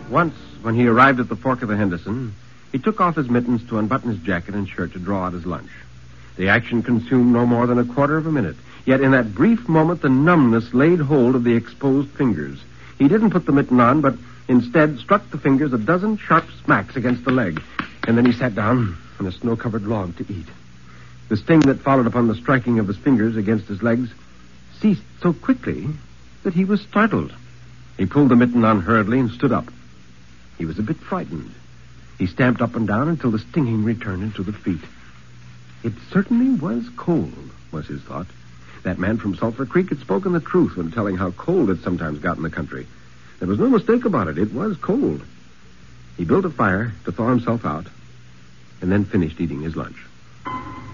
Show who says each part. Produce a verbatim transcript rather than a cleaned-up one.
Speaker 1: Once, when he arrived at the fork of the Henderson, he took off his mittens to unbutton his jacket and shirt to draw out his lunch. The action consumed no more than a quarter of a minute. Yet in that brief moment, the numbness laid hold of the exposed fingers. He didn't put the mitten on, but instead struck the fingers a dozen sharp smacks against the leg. And then he sat down on a snow-covered log to eat. The sting that followed upon the striking of his fingers against his legs ceased so quickly that he was startled. He pulled the mitten on hurriedly and stood up. He was a bit frightened. He stamped up and down until the stinging returned into the feet. It certainly was cold, was his thought. That man from Sulphur Creek had spoken the truth when telling how cold it sometimes got in the country. There was no mistake about it. It was cold. He built a fire to thaw himself out and then finished eating his lunch.